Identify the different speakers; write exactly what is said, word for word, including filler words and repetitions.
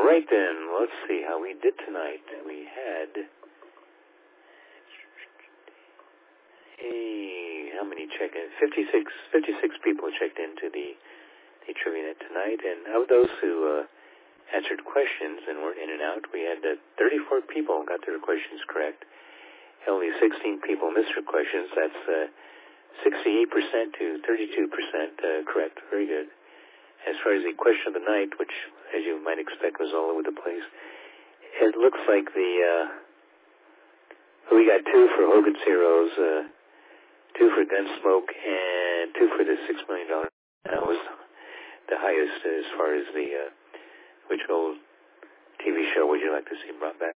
Speaker 1: right then, let's see how we did tonight. We had, hey, how many check-in? fifty-six, fifty-six people checked into the, the TriviaNet tonight, and of those who uh, answered questions and were in and out, we had uh, thirty-four people got their questions correct. Only sixteen people missed their questions. That's uh, sixty-eight percent to thirty-two percent uh, correct. Very good. As far as the question of the night, which, as you might expect, was all over the place, it looks like the, uh, we got two for Hogan's Heroes, uh, two for Gunsmoke, and two for the six million dollars. That was the highest as far as the, uh, which old T V show would you like to see brought back?